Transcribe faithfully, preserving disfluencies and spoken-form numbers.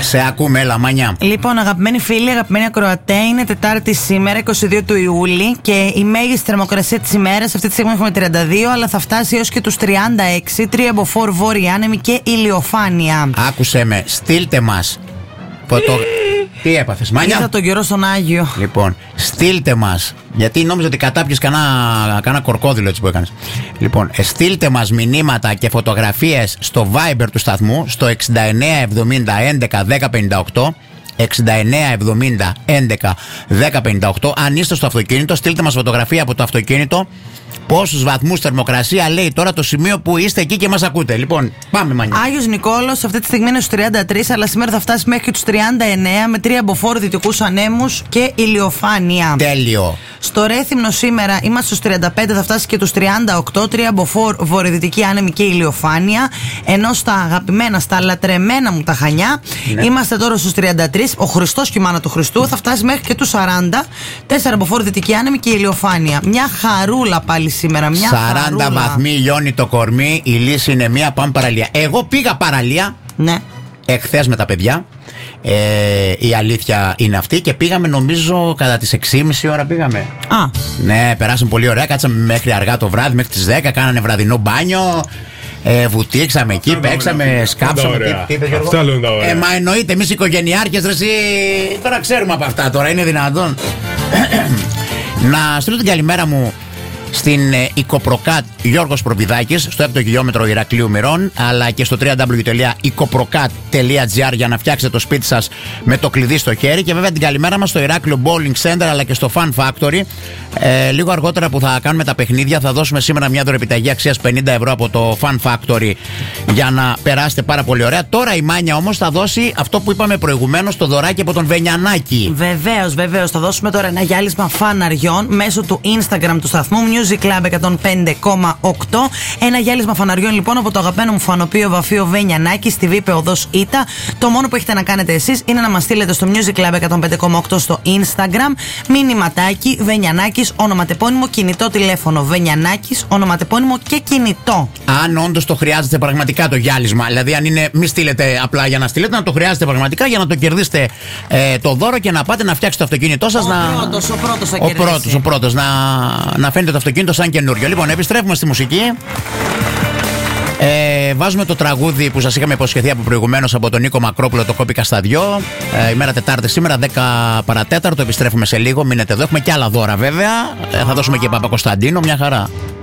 Σε ακούμε, έλα, Μανιά. Λοιπόν, αγαπημένοι φίλοι, αγαπημένοι ακροατέ, είναι Τετάρτη σήμερα, είκοσι δύο του Ιούλη, και η μέγιστη θερμοκρασία της ημέρας, αυτή τη στιγμή έχουμε τριάντα δύο, αλλά θα φτάσει έως και τους τριάντα έξι, τρία μποφόρ βόρειοι άνεμοι και ηλιοφάνεια. Άκουσε με, στείλτε μας. Φωτο... Τι έπαθες, Μάνια? Είδα τον καιρό στον Άγιο. Λοιπόν, στείλτε μας, γιατί νόμιζα ότι κατάπιες κανένα, κανένα κορκόδιλο έτσι που έκανες. Λοιπόν, στείλτε μας μηνύματα και φωτογραφίες στο Viber του σταθμού, στο εξήντα εννέα εβδομήντα έντεκα δέκα πενήντα οκτώ. εξήντα εννέα εβδομήντα έντεκα δέκα πενήντα οκτώ. Αν είστε στο αυτοκίνητο, στείλτε μας φωτογραφία από το αυτοκίνητο. Πόσους βαθμούς θερμοκρασία λέει τώρα το σημείο που είστε εκεί και μας ακούτε. Λοιπόν, πάμε, Μανιά. Άγιος Νικόλαος αυτή τη στιγμή είναι στους τριάντα τρία, αλλά σήμερα θα φτάσει μέχρι τους τριάντα εννέα με τρία μποφόρ δυτικούς ανέμους και ηλιοφάνεια. Τέλειο. Στο Ρέθυμνο σήμερα είμαστε στους τριάντα πέντε, θα φτάσει και τους τριάντα οκτώ, τρία μποφόρ βορειοδυτική άνεμη και ηλιοφάνεια. Ενώ στα αγαπημένα, στα λατρεμένα μου τα Χανιά, ναι, είμαστε τώρα στους τριάντα τρία. Ο Χριστός και η μάνα του Χριστού θα φτάσει μέχρι και τους σαράντα, τέσσερα μποφόρ δυτική άνεμη και ηλιοφάνεια. Μια χαρούλα πάλι σήμερα, μια σαράντα χαρούλα. βαθμοί, λιώνει το κορμί, η λύση είναι μία, πάμε παραλία. Εγώ πήγα παραλία. Ναι. Εχθές με τα παιδιά. Ε, η αλήθεια είναι αυτή, και πήγαμε νομίζω κατά τις έξι και μισή ώρα πήγαμε. Α. Ναι, περάσαμε πολύ ωραία. Κάτσαμε μέχρι αργά το βράδυ, μέχρι τις δέκα. Κάνανε βραδινό μπάνιο. Ε, βουτήξαμε εκεί, αυτά παίξαμε, σκάψαμε. Τι, τι, αυτά λένε τα ωραία. Ε, μα εννοείται, εμείς οικογενειάρχες, ρε, εσύ, τώρα ξέρουμε από αυτά, τώρα είναι δυνατόν. Να στείλω την καλημέρα μου στην ε, Οικοπροκάτ Γιώργος Προβιδάκης, στο έπτο χιλιόμετρο Ηρακλείου Μυρών, αλλά και στο double-u double-u double-u τελεία οικοπροκάτ τελεία τζι άρ για να φτιάξετε το σπίτι σας με το κλειδί στο χέρι. Και βέβαια την καλημέρα μας στο Ηράκλειο Bowling Center, αλλά και στο Fun Factory. Ε, λίγο αργότερα που θα κάνουμε τα παιχνίδια, θα δώσουμε σήμερα μια δωρεπιταγή αξίας πενήντα ευρώ από το Fun Factory για να περάσετε πάρα πολύ ωραία. Τώρα η Μάνια όμως θα δώσει αυτό που είπαμε προηγουμένως, το δωράκι από τον Βενιανάκη. Βεβαίως, βεβαίως. Θα δώσουμε τώρα ένα γυάλισμα φαναριών μέσω του Instagram του σταθμού Music Club εκατόν πέντε κόμμα οκτώ. Ένα γυάλισμα φαναριών λοιπόν από το αγαπημένο μου φανοπείο Βαφείο Βενιανάκη στη Βήπε Οδός Ήτα. Το μόνο που έχετε να κάνετε εσείς είναι να μας στείλετε στο Music Club εκατόν πέντε κόμμα οκτώ στο Instagram μηνυματάκι Βενιανάκης, ονοματεπώνυμο, κινητό τηλέφωνο. Βενιανάκης, ονοματεπώνυμο και κινητό. Αν όντως το χρειάζεται πραγματικά το γυάλισμα, δηλαδή αν είναι, μη στείλετε απλά για να στείλετε, να το χρειάζεται πραγματικά για να το κερδίσετε ε, το δώρο και να πάτε να φτιάξετε το αυτοκίνητό σας. Ο να... πρώτος, ο πρώτος θα ο κερδίσει. πρώτος, ο πρώτος να, να φαίνεται το αυτοκίνητο σαν καινούριο. Λοιπόν, επιστρέφουμε στη μουσική. Ε, βάζουμε το τραγούδι που σας είχαμε υποσχεθεί από προηγουμένως από τον Νίκο Μακρόπουλο, το Κόπηκα στα δυο. Ε, ημέρα Τετάρτη σήμερα, δέκα παρατέταρτο. Επιστρέφουμε σε λίγο. Μείνετε εδώ. Έχουμε και άλλα δώρα βέβαια. Ε, θα δώσουμε και Παπα Κωνσταντίνο. Μια χαρά.